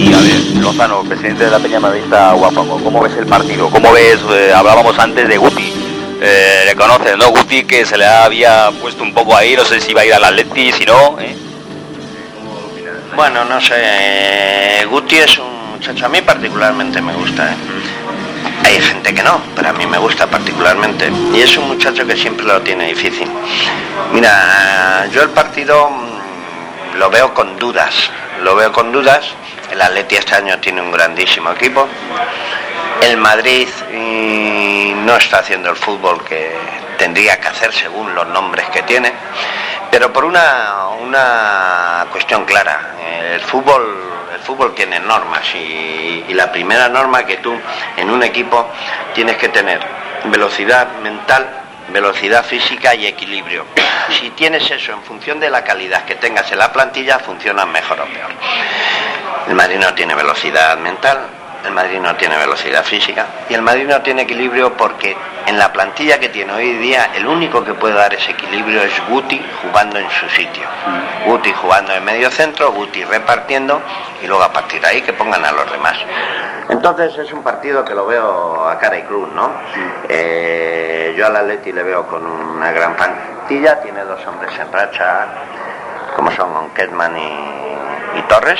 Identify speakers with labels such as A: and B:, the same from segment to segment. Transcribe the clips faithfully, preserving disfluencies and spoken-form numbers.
A: Y a ver, Lozano, presidente de la Peña Madridista Guapango, ¿cómo ves el partido? ¿Cómo ves, eh, hablábamos antes de Guti, eh, le conoces, ¿no? Guti, que se le había puesto un poco ahí, no sé si iba a ir al Atleti, si no, ¿eh?
B: Bueno, no sé, eh, Guti es un muchacho, a mí particularmente me gusta, ¿eh? Hay gente que no, pero a mí me gusta particularmente. Y es un muchacho que siempre lo tiene difícil. Mira, yo el partido mmm, lo veo con dudas, lo veo con dudas. El Atleti este año tiene un grandísimo equipo. El Madrid mmm, no está haciendo el fútbol que tendría que hacer según los nombres que tiene. Pero por una, una cuestión clara, el fútbol... El fútbol tiene normas y, y la primera norma que tú en un equipo tienes que tener velocidad mental, velocidad física y equilibrio. Si tienes eso en función de la calidad que tengas en la plantilla, funcionan mejor o peor. El Madrid no tiene velocidad mental, el Madrid no tiene velocidad física y el Madrid no tiene equilibrio porque en la plantilla que tiene hoy día el único que puede dar ese equilibrio es Guti jugando en su sitio. Guti jugando en medio centro, Guti repartiendo y luego a partir de ahí que pongan a los demás. Entonces es un partido que lo veo a cara y cruz, ¿no? Eh, yo al Atleti le veo con una gran plantilla, tiene dos hombres en racha como son Kedman y, y Torres.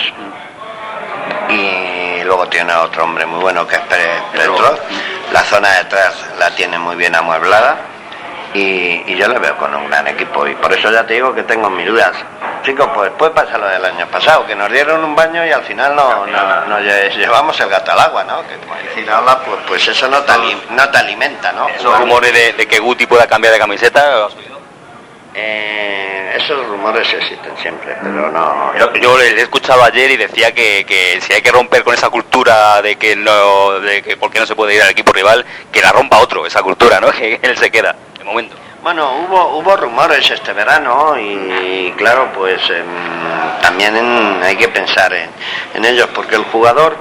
B: Y luego tiene otro hombre muy bueno que es Petrov. La zona de atrás la tiene muy bien amueblada y, y yo le veo con un gran equipo y por eso ya te digo que tengo mis dudas. Chicos, pues puede pasar lo del año pasado, que nos dieron un baño y al final no, no, no llevamos el gato al agua, ¿no? Que como decir ahora, pues, pues eso no te, no te alimenta, ¿no?
A: ¿Esos rumores de, de que Guti pueda cambiar de camiseta?
B: Eh, esos rumores existen siempre, pero no...
A: Yo, yo le he escuchado ayer y decía que, que si hay que romper con esa cultura de que no, de que por qué no se puede ir al equipo rival, que la rompa otro, esa cultura, ¿no? Que él se queda, de momento.
B: Bueno, hubo hubo rumores este verano y claro, pues eh, también en, hay que pensar en, en ellos, porque el jugador,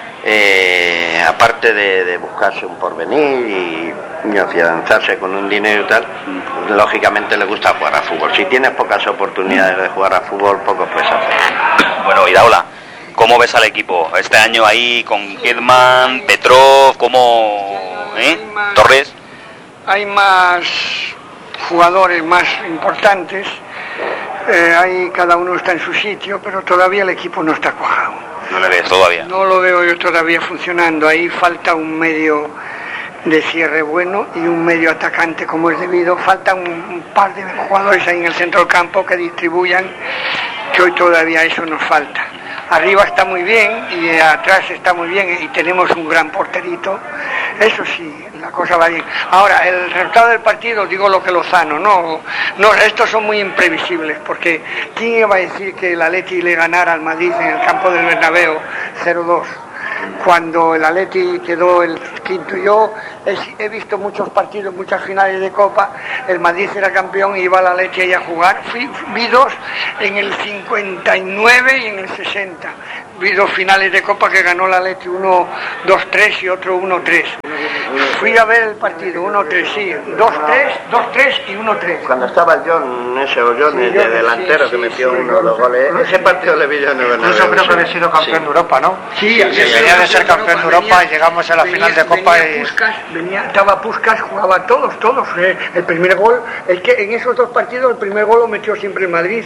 B: eh, aparte de, de buscarse un porvenir y, y afianzarse con un dinero y tal, lógicamente le gusta jugar a fútbol. Si tienes pocas oportunidades de jugar a fútbol, poco puedes hacer.
A: Bueno, Iraola, ¿cómo ves al equipo? Este año ahí con Kedman, Petrov, ¿cómo? ¿Eh? Torres.
C: Hay más jugadores más importantes, eh, ahí cada uno está en su sitio, pero todavía el equipo no está cuajado.
A: ¿No le ves todavía?
C: No lo veo yo todavía funcionando. Ahí falta un medio de cierre bueno y un medio atacante como es debido. Falta un, un par de jugadores ahí en el centro del campo que distribuyan, que hoy todavía eso nos falta. Arriba está muy bien y atrás está muy bien y tenemos un gran porterito. Eso sí, la cosa va bien. Ahora, el resultado del partido, digo lo que Lozano, no, no, estos son muy imprevisibles, porque ¿quién iba a decir que el Atleti le ganara al Madrid en el campo del Bernabéu cero dos? Cuando el Atleti quedó el quinto. Yo he, he visto muchos partidos, muchas finales de Copa, el Madrid era campeón y iba al Atleti ahí a jugar. Fui, vi dos en el cincuenta y nueve y en el sesenta. Vi dos finales de Copa que ganó el Atleti, uno dos tres y otro uno tres. Fui a ver el partido, uno tres, sí, dos tres, dos tres y uno tres.
B: Cuando estaba el John, ese o John, sí, de delantero, sí, que metió sí, uno de los goles, ese partido le vi yo en el Bernabéu.
D: Incluso creo que había sido campeón sí. de Europa, ¿no?
C: Sí,
D: sí, sí venía de ser campeón de Europa venía, y llegamos a la venía, final de Copa
C: venía
D: y...
C: Puskas, venía, estaba Puskas, jugaba todos, todos. Eh, el primer gol, el que en esos dos partidos, el primer gol lo metió siempre en Madrid.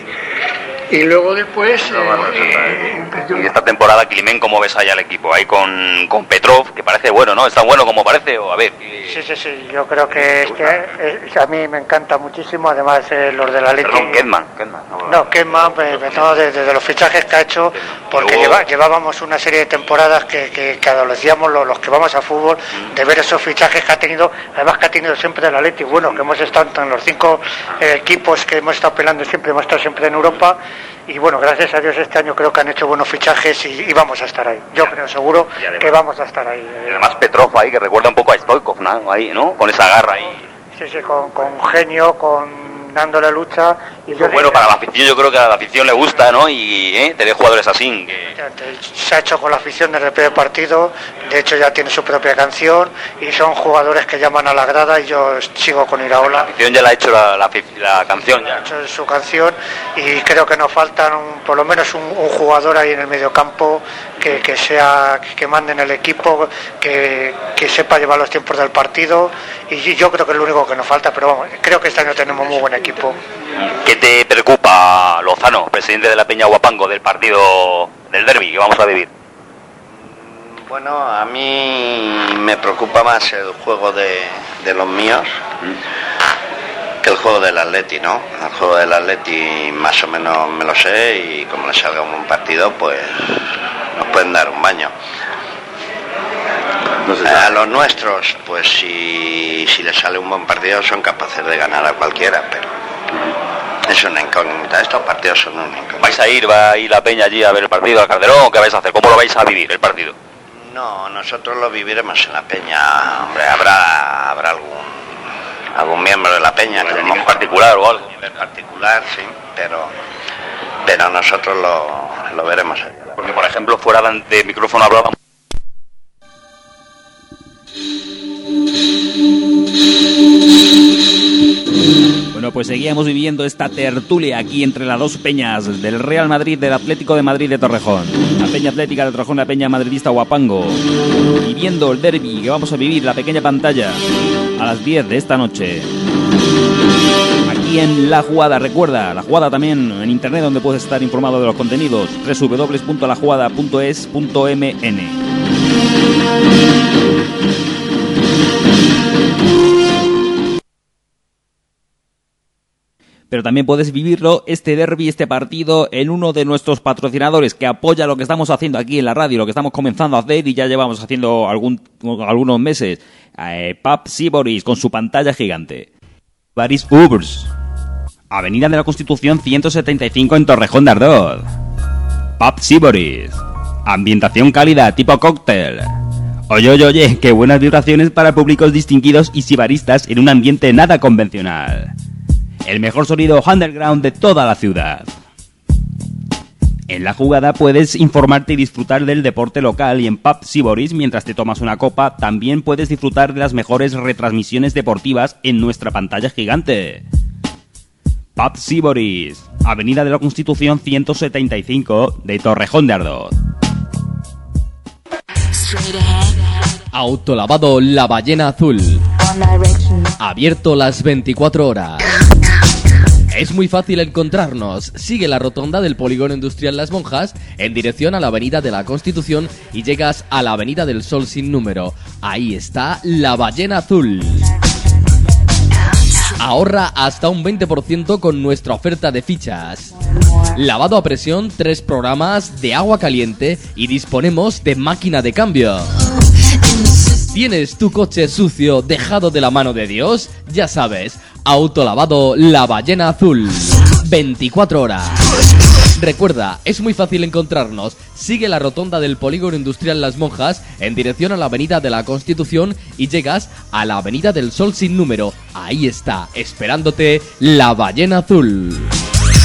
C: Y luego después...
A: No, bueno, eh, eh, y esta temporada, Climent, ¿cómo ves allá al equipo? Ahí con, con Petrov, que parece bueno, ¿no? ¿Es tan bueno como parece? O a ver...
D: Sí, sí, sí, yo creo que, es que es, a mí me encanta muchísimo, además eh, los de la Atleti...
A: Perdón, Kedman, Kedman.
D: No, no Kedman, pues, no, desde de los fichajes que ha hecho, porque luego... lleva, llevábamos una serie de temporadas que, que, que adolecíamos los, los que vamos a fútbol, de ver esos fichajes que ha tenido, además que ha tenido siempre de la Atleti, bueno, que hemos estado en los cinco eh, equipos que hemos estado peleando siempre, hemos estado siempre en Europa. Y bueno, gracias a Dios este año creo que han hecho buenos fichajes y, y vamos a estar ahí. Yo ya, creo seguro además, que vamos a estar ahí.
A: Y además Petrov ahí, que recuerda un poco a Stoichkov, ¿no? Ahí, ¿no? Con esa garra ahí.
D: Sí, sí, con, con genio, con dándole lucha Y yo
A: bueno, para la afición, yo creo que a la afición le gusta, ¿no? Y ¿eh? tener jugadores así. Que...
D: Se ha hecho con la afición desde el primer partido, de hecho ya tiene su propia canción y son jugadores que llaman a la grada y yo sigo con Iraola.
A: La afición ya la ha hecho la, la, la canción ya.
D: Ha hecho su canción y creo que nos faltan un, por lo menos un, un jugador ahí en el mediocampo que, que sea que mande en el equipo, que, que sepa llevar los tiempos del partido y yo creo que es lo único que nos falta, pero vamos, creo que este año tenemos muy buen equipo.
A: ¿Qué te preocupa, Lozano, presidente de la Peña Huapango, del partido del derbi que vamos a vivir?
B: Bueno, a mí me preocupa más el juego de, de los míos que el juego del Atleti, ¿no? El juego del Atleti más o menos me lo sé y como le salga un buen partido, pues nos pueden dar un baño. No sé, a los nuestros, pues si, si les sale un buen partido son capaces de ganar a cualquiera, pero es una incógnita. Estos partidos son una incógnita.
A: ¿Vais a ir, va a ir la Peña allí a ver el partido al Calderón? ¿Qué vais a hacer? ¿Cómo lo vais a vivir el partido?
B: No, nosotros lo viviremos en la Peña. Hombre, habrá habrá algún algún miembro de la Peña
A: que a nivel particular o algo.
B: A nivel particular, sí, pero pero nosotros lo, lo veremos allí.
A: Porque, por ejemplo, fuera de micrófono hablábamos.
E: Bueno, pues seguíamos viviendo esta tertulia aquí entre las dos peñas del Real Madrid, del Atlético de Madrid de Torrejón. La Peña Atlética de Torrejón, la Peña Madridista Huapango. Viviendo el derbi que vamos a vivir, la pequeña pantalla, a las diez de esta noche. Aquí en La Jugada, recuerda, La Jugada también en internet donde puedes estar informado de los contenidos. doble u doble u doble u punto la jugada punto es punto eme ene. Pero también puedes vivirlo, este derbi, este partido, en uno de nuestros patrocinadores que apoya lo que estamos haciendo aquí en la radio, lo que estamos comenzando a hacer y ya llevamos haciendo algún, algunos meses. Eh, Pub Siboris con su pantalla gigante. Baris Ubers, Avenida de la Constitución ciento setenta y cinco en Torrejón de Ardoz. Pub Siboris, ambientación cálida tipo cóctel. Oye, oye, oye, qué buenas vibraciones para públicos distinguidos y sibaristas en un ambiente nada convencional. El mejor sonido underground de toda la ciudad. En La Jugada puedes informarte y disfrutar del deporte local y en Pub Siboris, mientras te tomas una copa, también puedes disfrutar de las mejores retransmisiones deportivas en nuestra pantalla gigante. Pub Siboris, Avenida de la Constitución ciento setenta y cinco de Torrejón de Ardoz.
F: Autolavado La Ballena Azul. Abierto las veinticuatro horas. Es muy fácil encontrarnos. Sigue la rotonda del Polígono Industrial Las Monjas en dirección a la Avenida de la Constitución y llegas a la Avenida del Sol sin número. Ahí está La Ballena Azul. Ahorra hasta un veinte por ciento con nuestra oferta de fichas. Lavado a presión, tres programas de agua caliente y disponemos de máquina de cambio. ¿Tienes tu coche sucio dejado de la mano de Dios? Ya sabes, autolavado La Ballena Azul. veinticuatro horas. Recuerda, es muy fácil encontrarnos. Sigue la rotonda del Polígono Industrial Las Monjas en dirección a la Avenida de la Constitución y llegas a la Avenida del Sol sin número. Ahí está, esperándote La Ballena Azul.